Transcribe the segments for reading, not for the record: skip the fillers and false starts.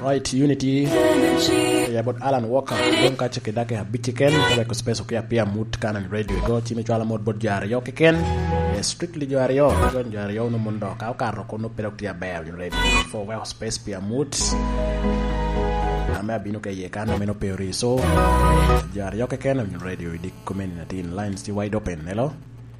Right, Unity ya bot Alan Walker don ka cheke dake habichiken ko space ko ya pia mut kana radio go chime chwala mod bot jar yo ken strictly jar yo no mundo ka karo ko no pero tia bear radio for well space pia mut ame abino ke ye kana meno peori so jar yo ken radio dik comment na tin lines ti wide open. Hello.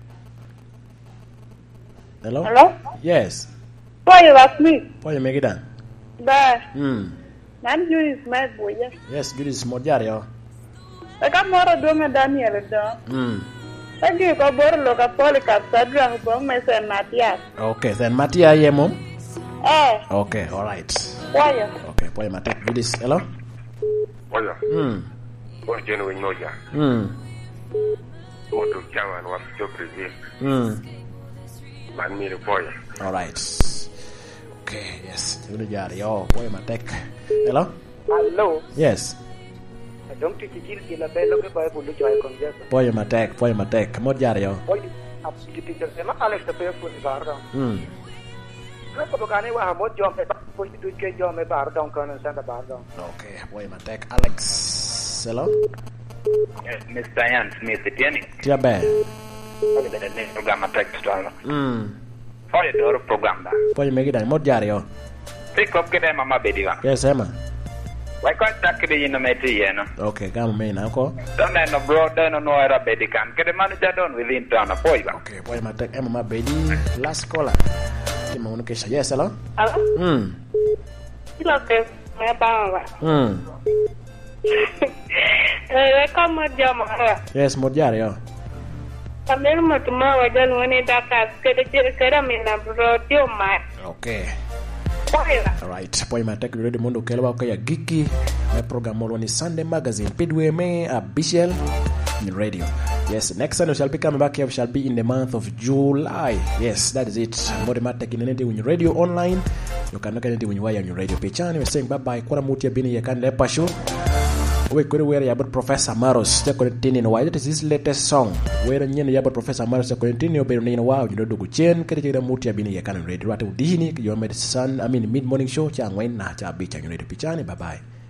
Yes. Why you ask me? Why you make it done? Ba. Nan Judy is my boy. Yes, Judy is more jar yo. I got more do me Daniel do. Thank you for borrow loka Polycarp Sadra go me San Matias. Okay, then Matia ye mom. Okay, all right. Why? Okay, boy Matia Judy. Hello. Why? Boy genuine no ya. Mo to chawan wa to Brazil. Man me the boy. All right. Okay, yes. Judy jar yo boy Matia. Hello? Hello. Yes. Don't teach you la bello che poi pullo joy con gesso. Poi matek. Mod jar yo. Poi ti tema Alex te per fuori guarda. Ko gane wa mod jom pe poi tu che jom me bar down con santa bar down. Okay, poi matek Alex. Hello? Mr. Ian Smith tieni. Tia be. Poi del programma textual. Poi do programma. Poi me gida mod jar yo. Pick up kede mama bediga. Yes, Emma. Why can't that kede yino meti yeno? Okay, come me na ko. Don't no bro, don't no era bedikan. Kede manager don within town poi ba. Okay, poi matek Emma ma bedi last caller. Ima uno kesha. Yes, hello? Hello? Kilo ke me ba. Come jama. Yes, mod jar yo. Kamera matuma wajan wani daka kede me na bro dio ma. Okay. Alright, poi matek ready mundo kelwa ko ya giki na program ni Sunday magazine Pidwe me Abishel in radio. Yes, next Sunday shall be coming back here shall be in the month of July. Yes, that is it. More matek in anything when radio online. You can look at anything when you are on your radio page. We're saying bye bye. Kwa muti bini ya kan lepa show. We could wear about Professor Maros to continue why that is his latest song. Where nyen about Professor Maros to continue be no wow you do chen kete muti bini ya kan radio. Watu dihini your medicine mid morning show cha ngwen na cha bicha radio pichani. Bye bye.